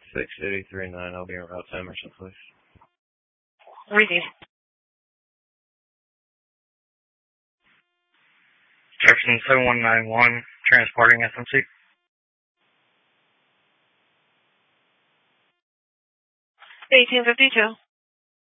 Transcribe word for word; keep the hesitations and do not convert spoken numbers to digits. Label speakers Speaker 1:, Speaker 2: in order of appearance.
Speaker 1: six eight three nine. I'll be in route to Emerson, please.
Speaker 2: Receive.
Speaker 3: Jefferson seven one nine one, transporting S M C.
Speaker 2: eighteen fifty-two.